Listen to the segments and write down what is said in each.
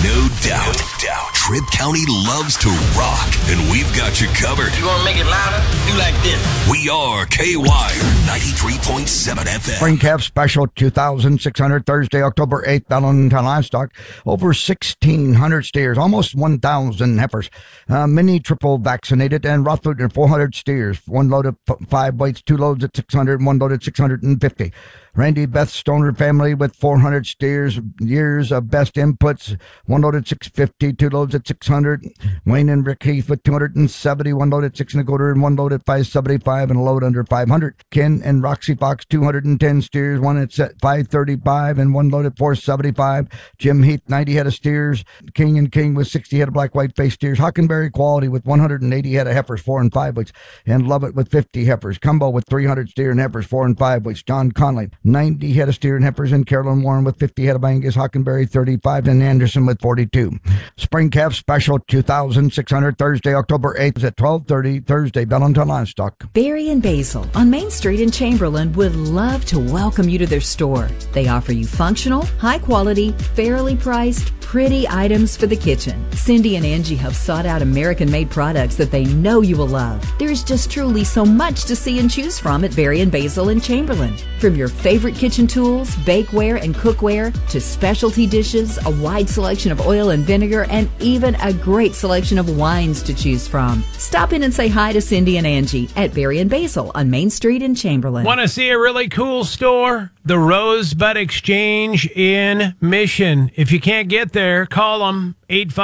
No doubt. Tripp County loves to rock, and we've got you covered. You want to make it louder? Do like this. We are KWIRE 93.7 FM. Spring Calf Special 2,600 Thursday, October 8th, Valentine Livestock. Over 1,600 steers, almost 1,000 heifers. Mini triple vaccinated and Rothford 400 steers. One load of 5 weights, 2 loads at 600, and one load at 650. Randy Beth Stoner family with 400 steers, years of best inputs, 1 load at 650, 2 loads at 600. Wayne and Rick Heath with 270, 1 load at 6 1/4, and 1 load at 575, and a load under 500. Ken and Roxy Fox, 210 steers, 1 at 535, and 1 load at 475. Jim Heath, 90 head of steers. King and King with 60 head of black white face steers. Hockenberry Quality with 180 head of heifers, 4 and 5 weights, and Lovett with 50 heifers. Cumbo with 300 steer and heifers, 4 and 5 weights. John Conley, 90 head of steer and heifers, and Carolyn Warren with 50 head of Angus. Hockenberry 35, and Anderson with 42. Spring Calf Special 2,600 Thursday, October 8th at 12:30 Thursday, Valentine Livestock. Barry and Basil on Main Street in Chamberlain would love to welcome you to their store. They offer you functional, high quality, fairly priced, pretty items for the kitchen. Cindy and Angie have sought out American-made products that they know you will love. There's just truly so much to see and choose from at Barry and Basil in Chamberlain. From your favorite kitchen tools, bakeware and cookware, to specialty dishes, a wide selection of oil and vinegar, and even a great selection of wines to choose from. Stop in and say hi to Cindy and Angie at Barry and Basil on Main Street in Chamberlain. Want to see a really cool store? The Rosebud Exchange in Mission. If you can't get there, call them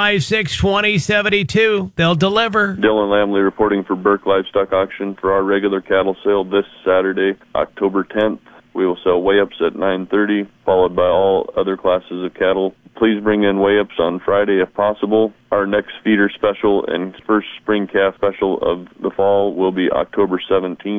856-2072. They'll deliver. Dylan Lamley reporting for Burke Livestock Auction for our regular cattle sale this Saturday, October 10th. We will sell weigh-ups at 9:30, followed by all other classes of cattle. Please bring in weigh-ups on Friday if possible. Our next feeder special and first spring calf special of the fall will be October 17th.